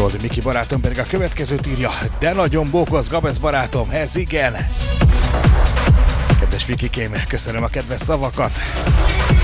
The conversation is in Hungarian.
Told Miki barátom pedig a következőt írja: de nagyon bókoz Gabez barátom, ez igen. Kedves Mikikém, köszönöm a kedves szavakat.